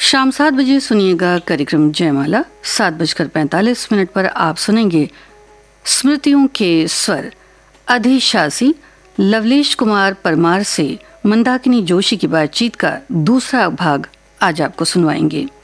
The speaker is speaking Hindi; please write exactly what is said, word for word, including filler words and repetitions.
शाम सात बजे सुनिएगा कार्यक्रम जयमाला। सात बजकर पैंतालीस मिनट पर आप सुनेंगे स्मृतियों के स्वर। अधिशासी लवलेश कुमार परमार से मंदाकिनी जोशी की बातचीत का दूसरा भाग आज आपको सुनवाएंगे।